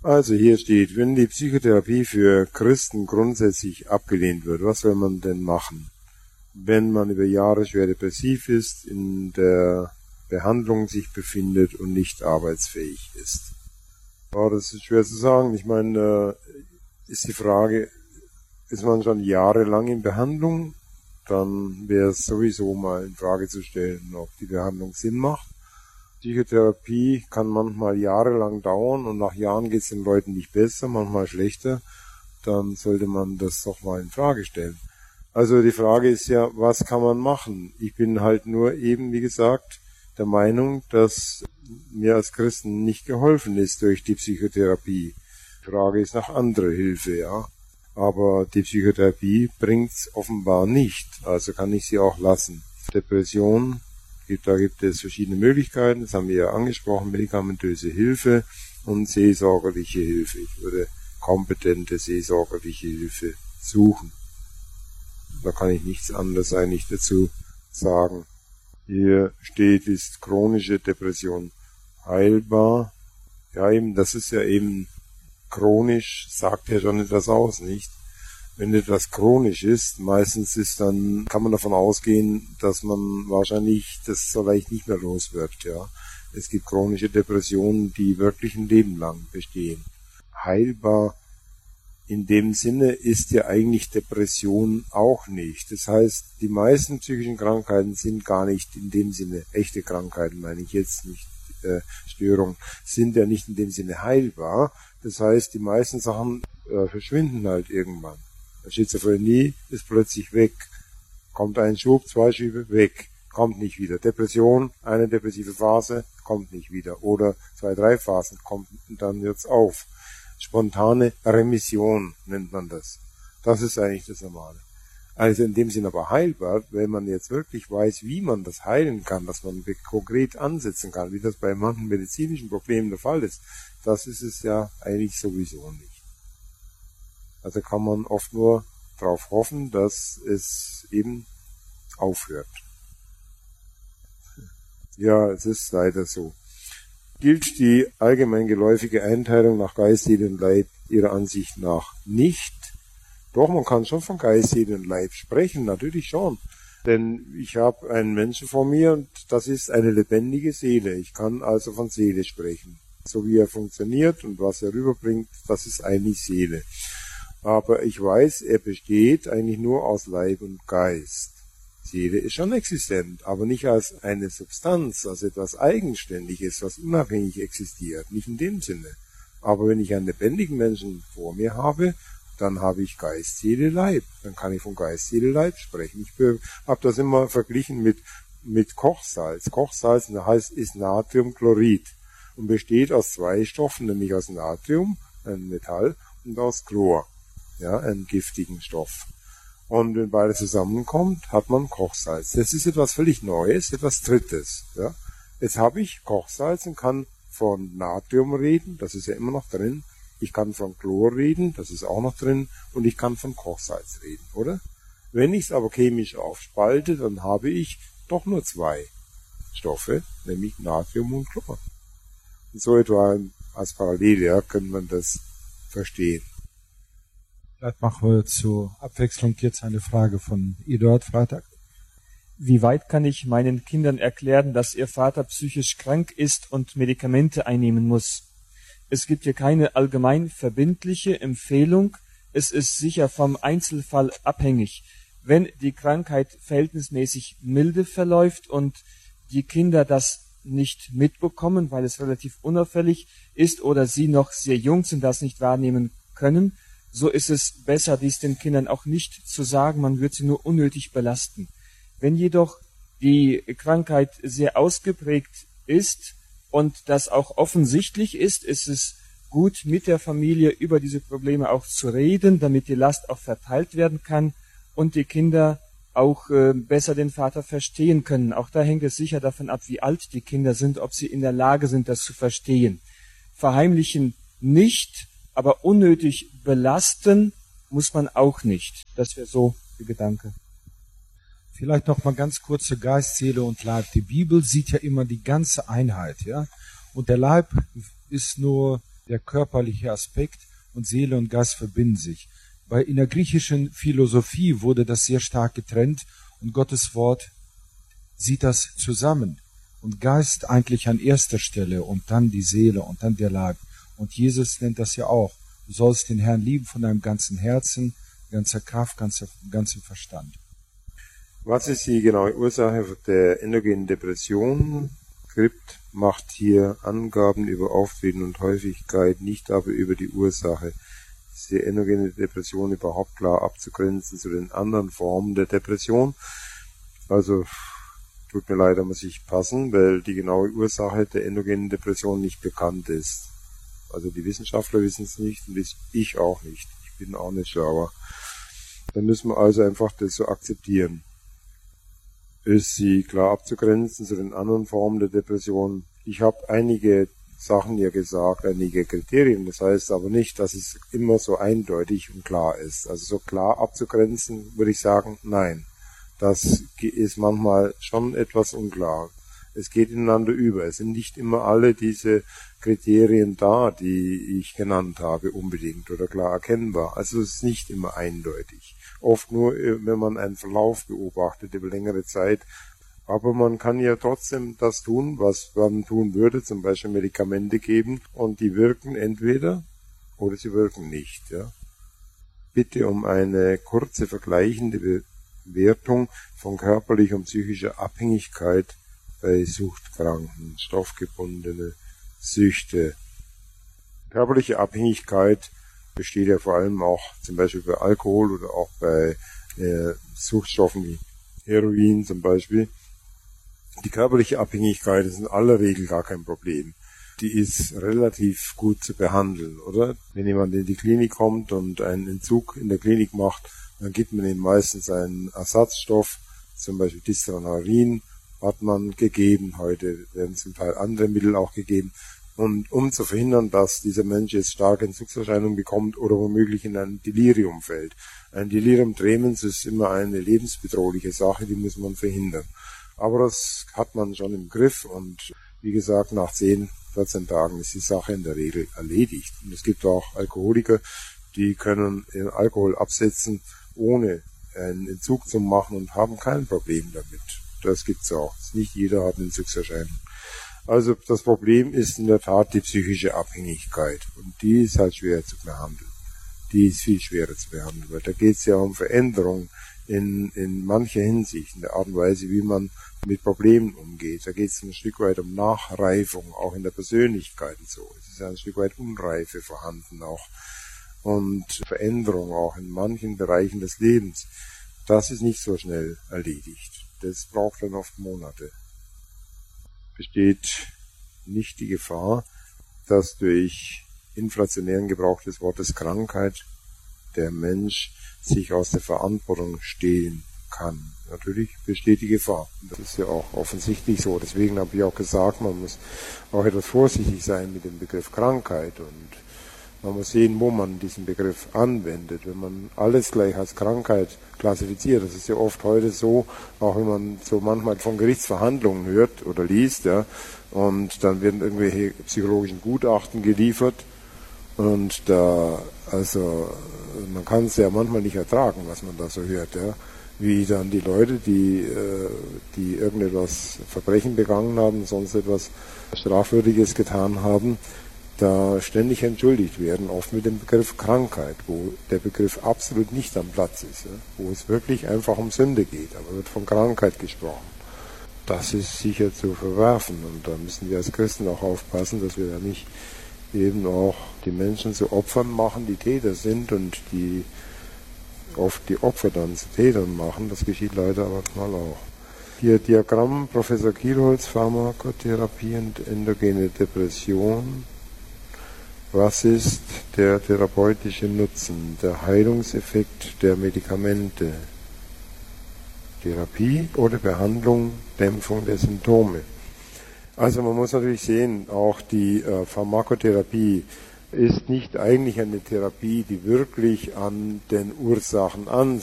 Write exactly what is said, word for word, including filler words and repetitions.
Also hier steht, wenn die Psychotherapie für Christen grundsätzlich abgelehnt wird, was soll man denn machen? Wenn man über Jahre schwer depressiv ist, in der Behandlung sich befindet und nicht arbeitsfähig ist. Ja, das ist schwer zu sagen. Ich meine, äh, ist die Frage, ist man schon jahrelang in Behandlung? Dann wäre es sowieso mal in Frage zu stellen, ob die Behandlung Sinn macht. Psychotherapie kann manchmal jahrelang dauern und nach Jahren geht es den Leuten nicht besser, manchmal schlechter. Dann sollte man das doch mal in Frage stellen. Also die Frage ist ja, was kann man machen? Ich bin halt nur eben, wie gesagt, der Meinung, dass mir als Christen nicht geholfen ist durch die Psychotherapie. Die Frage ist nach anderer Hilfe, ja. Aber die Psychotherapie bringt's offenbar nicht, also kann ich sie auch lassen. Depression, da gibt es verschiedene Möglichkeiten, das haben wir ja angesprochen, medikamentöse Hilfe und seelsorgerliche Hilfe. Ich würde kompetente seelsorgerliche Hilfe suchen. Da kann ich nichts anderes eigentlich dazu sagen. Hier steht, ist chronische Depression heilbar? Ja, eben, das ist ja eben chronisch, sagt ja schon etwas aus, nicht? Wenn etwas chronisch ist, meistens ist dann, kann man davon ausgehen, dass man wahrscheinlich das vielleicht nicht mehr los wird, ja. Es gibt chronische Depressionen, die wirklich ein Leben lang bestehen. Heilbar in dem Sinne ist ja eigentlich Depression auch nicht. Das heißt, die meisten psychischen Krankheiten sind gar nicht in dem Sinne, echte Krankheiten meine ich jetzt nicht, äh, Störungen, sind ja nicht in dem Sinne heilbar. Das heißt, die meisten Sachen äh, verschwinden halt irgendwann. Schizophrenie ist plötzlich weg. Kommt ein Schub, zwei Schübe, weg. Kommt nicht wieder. Depression, eine depressive Phase, kommt nicht wieder. Oder zwei, drei Phasen, kommt und dann hört's auf. Spontane Remission nennt man das. Das ist eigentlich das Normale. Also in dem Sinn aber heilbar, wenn man jetzt wirklich weiß, wie man das heilen kann, dass man konkret ansetzen kann, wie das bei manchen medizinischen Problemen der Fall ist, das ist es ja eigentlich sowieso nicht. Also kann man oft nur darauf hoffen, dass es eben aufhört. Ja, es ist leider so. Gilt die allgemein geläufige Einteilung nach Geist, Seele und Leib Ihrer Ansicht nach nicht? Doch, man kann schon von Geist, Seele und Leib sprechen, natürlich schon. Denn ich habe einen Menschen vor mir und das ist eine lebendige Seele. Ich kann also von Seele sprechen. So wie er funktioniert und was er rüberbringt, das ist eigentlich Seele. Aber ich weiß, er besteht eigentlich nur aus Leib und Geist. Seele ist schon existent, aber nicht als eine Substanz, als etwas Eigenständiges, was unabhängig existiert, nicht in dem Sinne. Aber wenn ich einen lebendigen Menschen vor mir habe, dann habe ich Geist, Seele, Leib. Dann kann ich von Geist, Seele, Leib sprechen. Ich habe das immer verglichen mit, mit Kochsalz. Kochsalz heißt, ist Natriumchlorid und besteht aus zwei Stoffen, nämlich aus Natrium, ein Metall, und aus Chlor, ja, einen giftigen Stoff. Und wenn beide zusammenkommt, hat man Kochsalz. Das ist etwas völlig Neues, etwas Drittes. Ja. Jetzt habe ich Kochsalz und kann von Natrium reden, das ist ja immer noch drin. Ich kann von Chlor reden, das ist auch noch drin. Und ich kann von Kochsalz reden, oder? Wenn ich es aber chemisch aufspalte, dann habe ich doch nur zwei Stoffe, nämlich Natrium und Chlor. Und so etwa als Parallele, ja, kann man das verstehen. Vielleicht machen wir zur Abwechslung jetzt eine Frage von Eduard Freitag. Wie weit kann ich meinen Kindern erklären, dass ihr Vater psychisch krank ist und Medikamente einnehmen muss? Es gibt hier keine allgemein verbindliche Empfehlung. Es ist sicher vom Einzelfall abhängig. Wenn die Krankheit verhältnismäßig milde verläuft und die Kinder das nicht mitbekommen, weil es relativ unauffällig ist oder sie noch sehr jung sind, das nicht wahrnehmen können, so ist es besser, dies den Kindern auch nicht zu sagen, man wird sie nur unnötig belasten. Wenn jedoch die Krankheit sehr ausgeprägt ist und das auch offensichtlich ist, ist es gut, mit der Familie über diese Probleme auch zu reden, damit die Last auch verteilt werden kann und die Kinder auch äh, besser den Vater verstehen können. Auch da hängt es sicher davon ab, wie alt die Kinder sind, ob sie in der Lage sind, das zu verstehen. Verheimlichen nicht, aber unnötig belasten muss man auch nicht. Das wäre so der Gedanke. Vielleicht noch mal ganz kurz zu Geist, Seele und Leib. Die Bibel sieht ja immer die ganze Einheit, ja. Und der Leib ist nur Der körperliche Aspekt und Seele und Geist verbinden sich. Bei, in der griechischen Philosophie wurde das sehr stark getrennt und Gottes Wort sieht das zusammen. Und Geist eigentlich an erster Stelle und dann die Seele und dann der Leib. Und Jesus nennt das ja auch. Du sollst den Herrn lieben von deinem ganzen Herzen, ganzer Kraft, ganzer, ganzem Verstand. Was ist die genaue Ursache der endogenen Depression? Skript macht hier Angaben über Auftreten und Häufigkeit, nicht aber über die Ursache. Ist die endogene Depression überhaupt klar abzugrenzen zu den anderen Formen der Depression? Also, tut mir leid, da muss ich passen, weil die genaue Ursache der endogenen Depression nicht bekannt ist. Also die Wissenschaftler wissen es nicht und ich auch nicht. Ich bin auch nicht schlauer. Dann müssen wir also einfach das so akzeptieren. Ist sie klar abzugrenzen zu den anderen Formen der Depression? Ich habe einige Sachen ja gesagt, einige Kriterien. Das heißt aber nicht, dass es immer so eindeutig und klar ist. Also so klar abzugrenzen, würde ich sagen, nein. Das ist manchmal schon etwas unklar. Es geht ineinander über. Es sind nicht immer alle diese Kriterien da, die ich genannt habe, unbedingt oder klar erkennbar. Also es ist nicht immer eindeutig. Oft nur, wenn man einen Verlauf beobachtet über längere Zeit. Aber man kann ja trotzdem das tun, was man tun würde, zum Beispiel Medikamente geben und die wirken entweder oder sie wirken nicht. Ja. Bitte um eine kurze vergleichende Bewertung von körperlicher und psychischer Abhängigkeit bei Suchtkranken, stoffgebundene Süchte. Körperliche Abhängigkeit besteht ja vor allem auch zum Beispiel bei Alkohol oder auch bei äh, Suchtstoffen wie Heroin zum Beispiel. Die körperliche Abhängigkeit ist in aller Regel gar kein Problem. Die ist relativ gut zu behandeln, oder? Wenn jemand in die Klinik kommt und einen Entzug in der Klinik macht, dann gibt man ihm meistens einen Ersatzstoff, zum Beispiel Distranarin, hat man gegeben. Heute werden zum Teil andere Mittel auch gegeben. Und um zu verhindern, dass dieser Mensch jetzt starke Entzugserscheinungen bekommt oder womöglich in ein Delirium fällt. Ein Delirium tremens ist immer eine lebensbedrohliche Sache, die muss man verhindern. Aber das hat man schon im Griff und wie gesagt, nach zehn, vierzehn Tagen ist die Sache in der Regel erledigt. Und es gibt auch Alkoholiker, die können den Alkohol absetzen, ohne einen Entzug zu machen und haben kein Problem damit. Das gibt's auch. Nicht jeder hat eine Entzugserscheinung. Also das Problem ist in der Tat die psychische Abhängigkeit. Und die ist halt schwer zu behandeln. Die ist viel schwerer zu behandeln, weil da geht es ja um Veränderung in, in mancher Hinsicht, in der Art und Weise, wie man mit Problemen umgeht. Da geht es ein Stück weit um Nachreifung, auch in der Persönlichkeit und so. Es ist ein Stück weit Unreife vorhanden auch. Und Veränderung auch in manchen Bereichen des Lebens. Das ist nicht so schnell erledigt. Das braucht dann oft Monate. Besteht nicht die Gefahr, dass durch inflationären Gebrauch des Wortes Krankheit der Mensch sich aus der Verantwortung stehlen kann. Natürlich besteht die Gefahr. Das ist ja auch offensichtlich so. Deswegen habe ich auch gesagt, man muss auch etwas vorsichtig sein mit dem Begriff Krankheit und man muss sehen, wo man diesen Begriff anwendet. Wenn man alles gleich als Krankheit klassifiziert, das ist ja oft heute so, auch wenn man so manchmal von Gerichtsverhandlungen hört oder liest, ja, und dann werden irgendwelche psychologischen Gutachten geliefert und da, also, man kann es ja manchmal nicht ertragen, was man da so hört, ja, wie dann die Leute, die, die irgendetwas Verbrechen begangen haben, sonst etwas Strafwürdiges getan haben, da ständig entschuldigt werden, oft mit dem Begriff Krankheit, wo der Begriff absolut nicht am Platz ist, ja, wo es wirklich einfach um Sünde geht, aber wird von Krankheit gesprochen. Das ist sicher zu verwerfen und da müssen wir als Christen auch aufpassen, dass wir da nicht eben auch die Menschen zu Opfern machen, die Täter sind und die oft die Opfer dann zu Tätern machen. Das geschieht leider manchmal auch. Hier Diagramm Professor Kielholz, Pharmakotherapie und endogene Depression. Was ist der therapeutische Nutzen, der Heilungseffekt der Medikamente? Therapie oder Behandlung, Dämpfung der Symptome? Also man muss natürlich sehen, auch die äh, Pharmakotherapie ist nicht eigentlich eine Therapie, die wirklich an den Ursachen ansetzt.